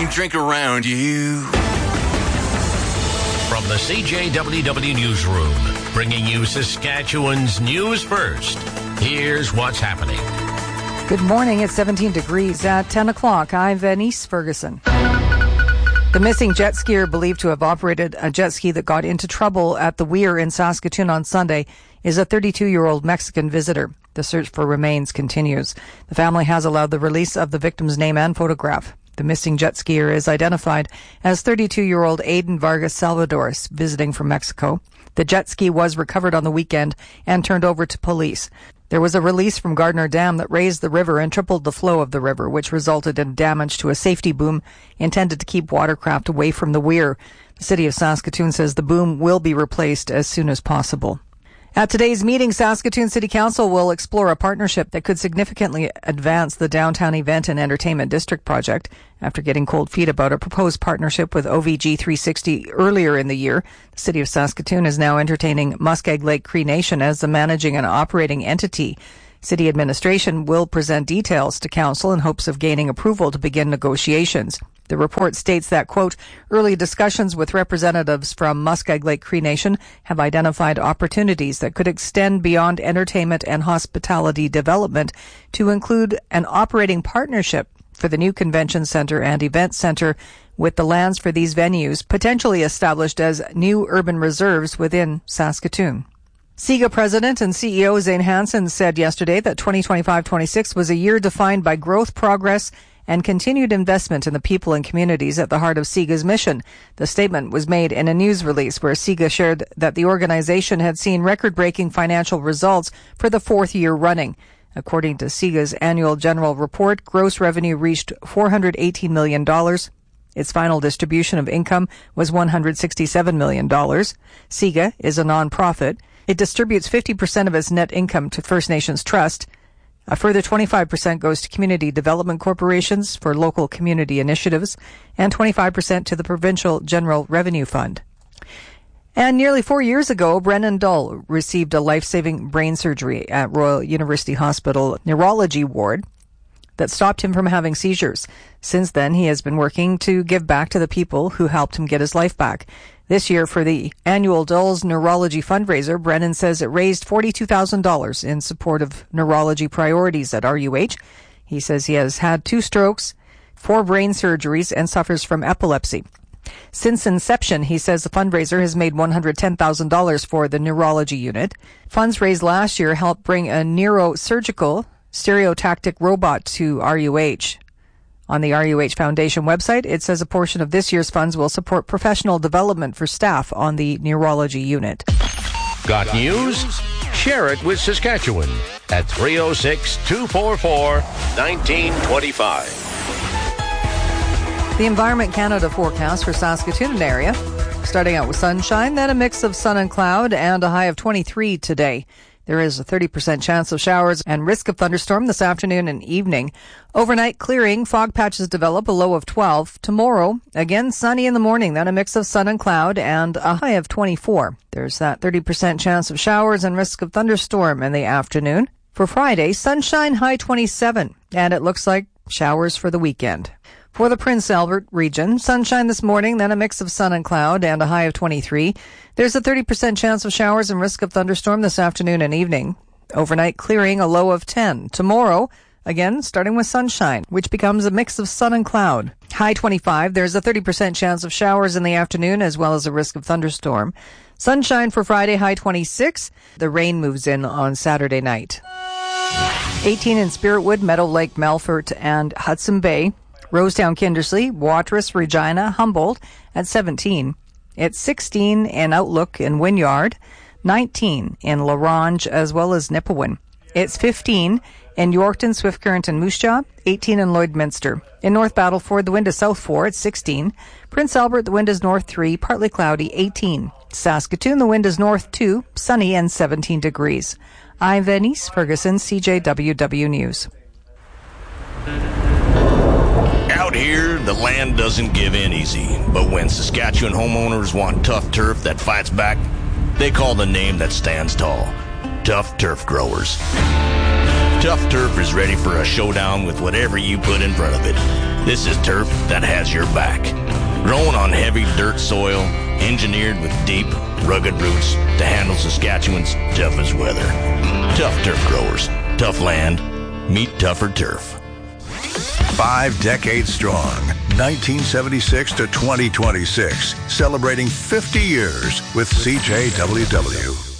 don't drink around you. From the CJWW Newsroom, bringing you Saskatchewan's news first. Here's what's happening. Good morning. It's 17 degrees at 10 o'clock. I'm Venice Ferguson. The missing jet skier believed to have operated a jet ski that got into trouble at the Weir in Saskatoon on Sunday is a 32-year-old Mexican visitor. The search for remains continues. The family has allowed the release of the victim's name and photograph. The missing jet skier is identified as 32-year-old Aiden Vargas Salvador, visiting from Mexico. The jet ski was recovered on the weekend and turned over to police. There was a release from Gardner Dam that raised the river and tripled the flow of the river, which resulted in damage to a safety boom intended to keep watercraft away from the weir. The city of Saskatoon says the boom will be replaced as soon as possible. At today's meeting, Saskatoon City Council will explore a partnership that could significantly advance the downtown event and entertainment district project. After getting cold feet about a proposed partnership with OVG 360 earlier in the year, the city of Saskatoon is now entertaining Muskeg Lake Cree Nation as the managing and operating entity. City administration will present details to council in hopes of gaining approval to begin negotiations. The report states that, quote, early discussions with representatives from Muskeg Lake Cree Nation have identified opportunities that could extend beyond entertainment and hospitality development to include an operating partnership for the new convention center and event center, with the lands for these venues potentially established as new urban reserves within Saskatoon. SIGA President and CEO Zane Hansen said yesterday that 2025-26 was a year defined by growth, progress, and continued investment in the people and communities at the heart of SIGA's mission. The statement was made in a news release where SIGA shared that the organization had seen record-breaking financial results for the fourth year running. According to SIGA's annual general report, gross revenue reached $418 million. Its final distribution of income was $167 million. SIGA is a non-profit. It distributes 50% of its net income to First Nations Trust. A further 25% goes to community development corporations for local community initiatives, and 25% to the Provincial General Revenue Fund. And nearly 4 years ago, Brennan Dull received a life-saving brain surgery at Royal University Hospital Neurology Ward that stopped him from having seizures. Since then, he has been working to give back to the people who helped him get his life back. This year, for the annual Dull's Neurology fundraiser, Brennan says it raised $42,000 in support of neurology priorities at RUH. He says he has had 2 strokes, 4 brain surgeries, and suffers from epilepsy. Since inception, he says the fundraiser has made $110,000 for the neurology unit. Funds raised last year helped bring a neurosurgical stereotactic robot to RUH. On the RUH Foundation website, it says a portion of this year's funds will support professional development for staff on the neurology unit. Got news? Share it with Saskatchewan at 306-244-1925. The Environment Canada forecast for Saskatoon and area, starting out with sunshine, then a mix of sun and cloud, and a high of 23 today. There is a 30% chance of showers and risk of thunderstorm this afternoon and evening. Overnight clearing, fog patches develop, a low of 12. Tomorrow, again sunny in the morning, then a mix of sun and cloud, and a high of 24. There's that 30% chance of showers and risk of thunderstorm in the afternoon. For Friday, sunshine, high 27, and it looks like showers for the weekend. For the Prince Albert region, sunshine this morning, then a mix of sun and cloud, and a high of 23. There's a 30% chance of showers and risk of thunderstorm this afternoon and evening. Overnight clearing, a low of 10. Tomorrow, again, starting with sunshine, which becomes a mix of sun and cloud. High 25. There's a 30% chance of showers in the afternoon, as well as a risk of thunderstorm. Sunshine for Friday, high 26. The rain moves in on Saturday night. 18 in Spiritwood, Meadow Lake, Melfort, and Hudson Bay. Rosetown, Kindersley, Watrous, Regina, Humboldt at 17. It's 16 in Outlook in Wynyard, 19 in La Ronge, as well as Nipawin. It's 15 in Yorkton, Swift Current, and Moose Jaw, 18 in Lloydminster. In North Battleford, the wind is south 4 at 16. Prince Albert, the wind is north 3, partly cloudy, 18. Saskatoon, the wind is north 2, sunny, and 17 degrees. I'm Venice Ferguson, CJWW News. Out here, the land doesn't give in easy, but when Saskatchewan homeowners want tough turf that fights back, they call the name that stands tall: Tough Turf Growers. Tough Turf is ready for a showdown with whatever you put in front of it. This is turf that has your back. Grown on heavy dirt soil, engineered with deep, rugged roots to handle Saskatchewan's toughest weather. Tough turf growers, tough land, meet tougher turf. 5 decades strong, 1976 to 2026, celebrating 50 years with CJWW.